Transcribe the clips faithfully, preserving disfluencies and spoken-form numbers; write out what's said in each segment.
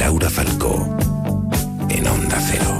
Laura Falcó en Onda Cero.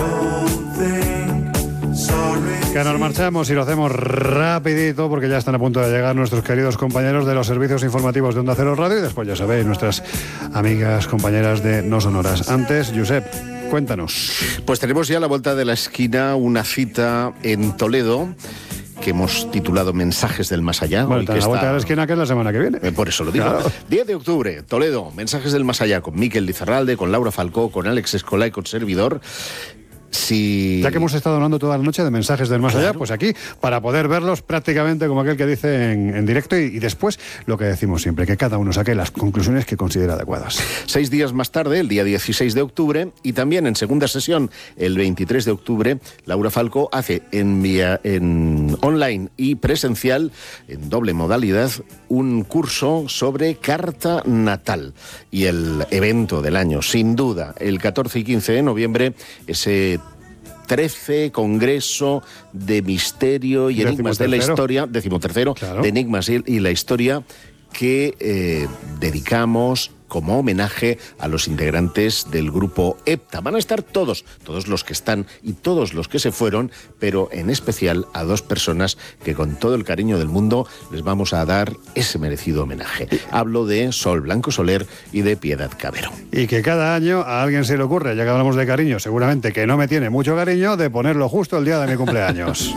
Que nos marchamos y lo hacemos rapidito porque ya están a punto de llegar nuestros queridos compañeros de los servicios informativos de Onda Cero Radio y después ya sabéis, nuestras amigas, compañeras de No Sonoras. Antes, Josep, cuéntanos. Pues tenemos ya a la vuelta de la esquina una cita en Toledo que hemos titulado Mensajes del Más Allá. Bueno, Hoy está que a la vuelta está... de la esquina, que es la semana que viene. Eh, por eso lo digo. Claro. diez de octubre, Toledo, Mensajes del Más Allá, con Miquel Lizarralde, con Laura Falcó, con Alex Escolá y con servidor. Si... Ya que hemos estado hablando toda la noche de mensajes del más Claro. allá, pues aquí, para poder verlos prácticamente como aquel que dice en, en directo y, y después lo que decimos siempre, que cada uno saque las conclusiones que considera adecuadas. Seis días más tarde, el día dieciséis de octubre, y también en segunda sesión, el veintitrés de octubre, Laura Falcó hace en, vía, en online y presencial, en doble modalidad, un curso sobre carta natal. Y el evento del año, sin duda, el catorce y quince de noviembre, ese trece Congreso de Misterio y Enigmas de la Historia, decimotercero, claro. de Enigmas y, y la Historia, que eh, dedicamos como homenaje a los integrantes del grupo EPTA. Van a estar todos, todos los que están y todos los que se fueron, pero en especial a dos personas que con todo el cariño del mundo les vamos a dar ese merecido homenaje. Hablo de Sol Blanco Soler y de Piedad Cabero. Y que cada año a alguien se le ocurre, ya que hablamos de cariño, seguramente que no me tiene mucho cariño, de ponerlo justo el día de mi cumpleaños.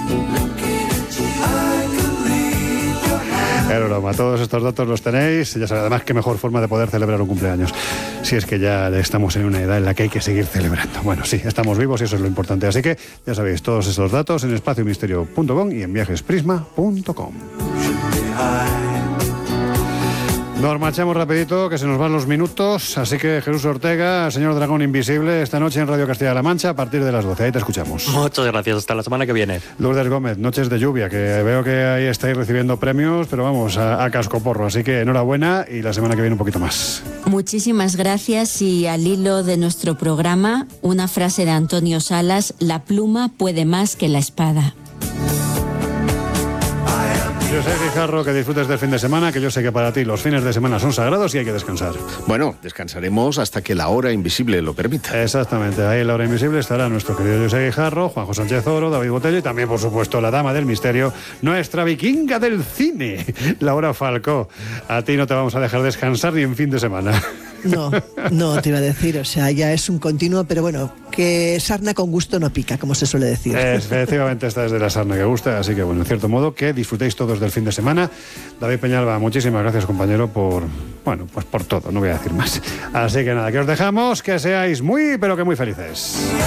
Es broma, todos estos datos los tenéis. Ya sabéis, además, qué mejor forma de poder celebrar un cumpleaños. Si es que ya estamos en una edad en la que hay que seguir celebrando. Bueno, sí, estamos vivos y eso es lo importante. Así que, ya sabéis, todos esos datos en espacio misterio punto com y en viajes prisma punto com. Nos marchamos rapidito, que se nos van los minutos. Así que Jesús Ortega, señor Dragón Invisible, esta noche en Radio Castilla-La Mancha a partir de las doce. Ahí te escuchamos. Muchas gracias, hasta la semana que viene. Lourdes Gómez, Noches de Lluvia, que veo que ahí estáis recibiendo premios, pero vamos, a, a cascoporro. Así que enhorabuena y la semana que viene un poquito más. Muchísimas gracias y al hilo de nuestro programa, una frase de Antonio Salas: la pluma puede más que la espada. José Guijarro, que disfrutes del fin de semana, que yo sé que para ti los fines de semana son sagrados y hay que descansar. Bueno, descansaremos hasta que la hora invisible lo permita. Exactamente, ahí en la hora invisible estará nuestro querido José Guijarro, Juanjo Sánchez Oro, David Botello y también, por supuesto, la dama del misterio, nuestra vikinga del cine, Laura Falcó. A ti no te vamos a dejar descansar ni en fin de semana. No, no te iba a decir, o sea, ya es un continuo, pero bueno, que sarna con gusto no pica, como se suele decir. Efectivamente, esta es de la sarna que gusta, así que bueno, en cierto modo, que disfrutéis todos del fin de semana. David Peñalba, muchísimas gracias, compañero, por, bueno, pues por todo, no voy a decir más. Así que nada, que os dejamos, que seáis muy, pero que muy felices.